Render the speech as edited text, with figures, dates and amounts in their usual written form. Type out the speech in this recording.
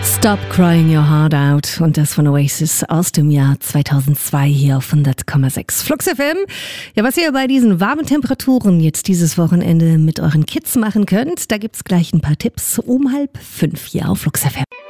Stop Crying Your Heart Out und das von Oasis aus dem Jahr 2002 hier auf 100,6 Flux FM. Ja, was ihr bei diesen warmen Temperaturen jetzt dieses Wochenende mit euren Kids machen könnt, da gibt's gleich ein paar Tipps um 4:30 hier auf Flux FM.